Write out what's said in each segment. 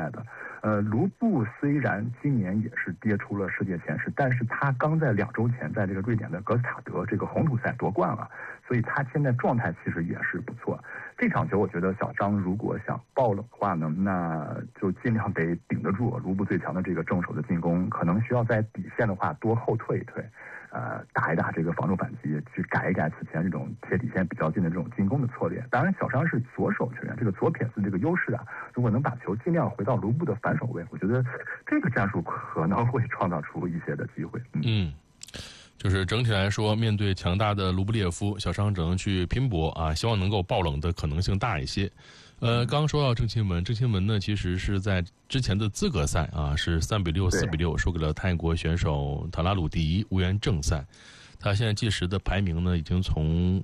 赛的。卢布虽然今年也是跌出了世界前十，但是他刚在2周前在这个瑞典的格斯塔德这个红土赛夺冠了，所以他现在状态其实也是不错。这场球我觉得小张如果想爆冷的话呢，那就尽量得顶得住卢布最强的这个正手的进攻，可能需要在底线的话多后退一退，打一打这个防守反击，去改一改此前这种贴底线比较近的这种进攻的策略。当然小张是左手球员，这个左撇子这个优势啊，如果能把球尽量回到卢布的反手位，我觉得这个战术可能会创造出一些的机会。 就是整体来说，面对强大的卢布列夫，小张只能去拼搏啊，希望能够爆冷的可能性大一些。刚刚说到郑钦文呢，其实是在之前的资格赛啊，是3比6、4比6输给了泰国选手塔拉鲁迪，无缘正赛。他现在计时的排名呢，已经从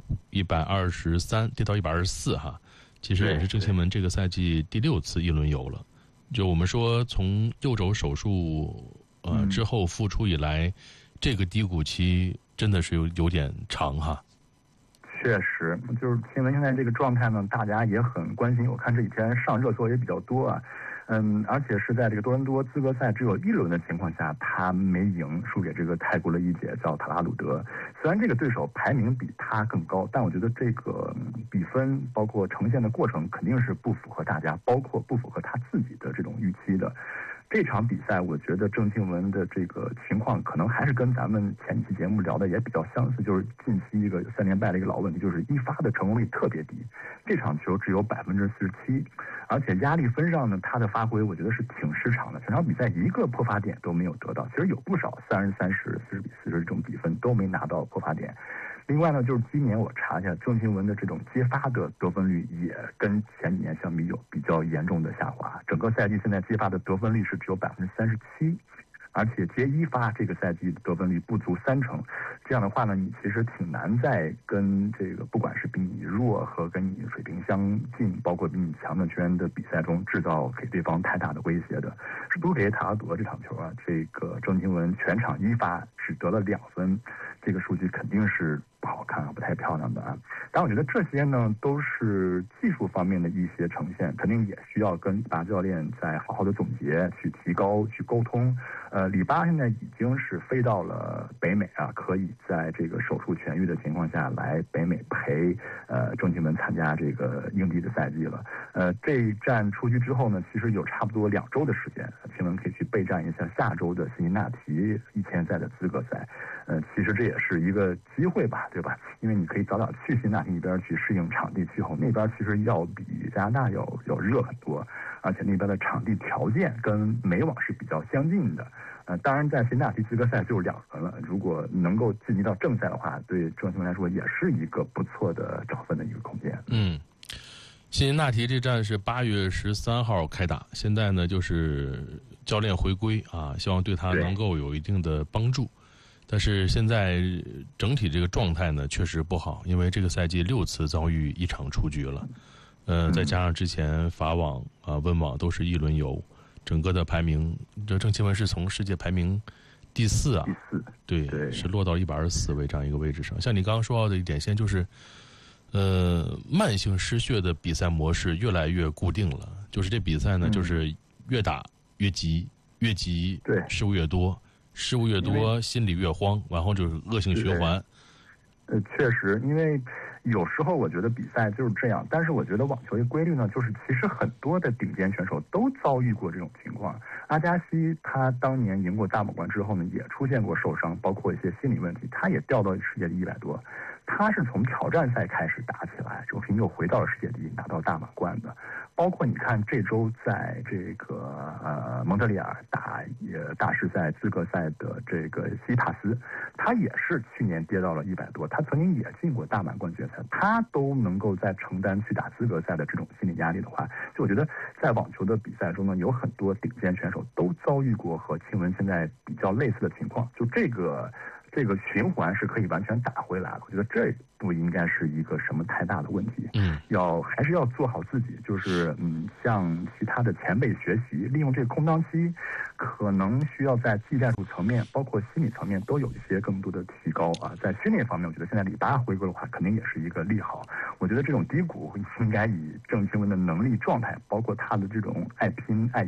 123跌到124哈，其实也是郑钦文这个赛季第6次一轮游了。就我们说，从右肘手术之后复出以来，这个低谷期真的是有点长哈。 确实，就是钦文现在这个状态呢，大家也很关心。我看这几天上热搜也比较多啊，而且是在这个多伦多资格赛只有1轮的情况下，他没赢，输给这个泰国的一姐叫塔拉鲁德。虽然这个对手排名比他更高，但我觉得这个比分包括呈现的过程肯定是不符合大家，包括不符合他自己的这种预期的。这场比赛，我觉得郑钦文的这个情况可能还是跟咱们前几期节目聊的也比较相似，就是近期一个3连败的一个老问题，就是一发的成功率特别低。这场球只有47%，而且压力分上呢，他的发挥我觉得是挺失常的，全场比赛一个破发点都没有得到。其实有不少30-30、40比40这种比分都没拿到破发点。另外呢，就是今年我查一下郑钦文的这种接发的得分率也跟前几年相比有比较严重的下滑，整个赛季现在接发的得分率是只有37%，而且接一发这个赛季的得分率不足30%。这样的话呢，你其实挺难在跟这个不管是比你弱和跟你水平相近，包括比你强的球员的比赛中制造给对方太大的威胁的。输给塔拉德这场球啊，这个郑钦文全场一发只得了2分，这个数据肯定是不好看啊，不太漂亮的啊。但我觉得这些呢都是技术方面的一些呈现，肯定也需要跟里巴教练再好好的总结，去提高，去沟通。里巴现在已经是飞到了北美啊，可以在这个手术痊愈的情况下来北美陪郑钦文参加这个英迪的赛季了。这一站出局之后呢，其实有差不多2周的时间，钦文可以去备战一下下周的辛辛那提1000赛的资格赛。其实这也是一个机会吧，对吧？因为你可以早点去辛辛那提那边去适应场地气候，那边其实要比加拿大要热很多，而且那边的场地条件跟美网是比较相近的。当然在辛辛那提资格赛就是2轮了，如果能够晋级到正赛的话，对郑钦文来说也是一个不错的找分的一个空间。 辛辛那提这站是8月13号开打，现在呢就是教练回归啊，希望对他能够有一定的帮助。但是现在整体这个状态呢确实不好，因为这个赛季6次遭遇1场出局了。再加上之前法网温网都是一轮游，整个的排名，这郑钦文是从世界排名第4啊，对，是落到124位这样一个位置上。像你刚刚说到的一点，现在就是慢性失血的比赛模式越来越固定了，就是这比赛呢就是越打越急，越急失误越多，失误越多心里越慌，然后就是恶性循环。 确实，因为有时候我觉得比赛就是这样，但是我觉得网球一规律呢，就是其实很多的顶尖选手都遭遇过这种情况。阿加西他当年赢过大满贯之后呢，也出现过受伤，包括一些心理问题，他也掉到世界第100多。他是从挑战赛开始打起来，周平又回到了世界第1，拿到大满贯的。包括你看这周在这个蒙特利尔打大师赛资格赛的这个西帕斯，他也是去年跌到了100多，他曾经也进过大满贯决赛，他都能够在承担去打资格赛的这种心理压力的话，就我觉得在网球的比赛中呢，有很多顶尖选手都遭遇过和钦文现在比较类似的情况，就这个循环是可以完全打回来的。我觉得这不应该是一个什么太大的问题。还是要做好自己，就是向其他的前辈学习，利用这个空档期，可能需要在技战术层面，包括心理层面都有一些更多的提高啊。在训练方面，我觉得现在里巴回归的话，肯定也是一个利好。我觉得这种低谷应该以郑钦文的能力状态，包括他的这种爱拼爱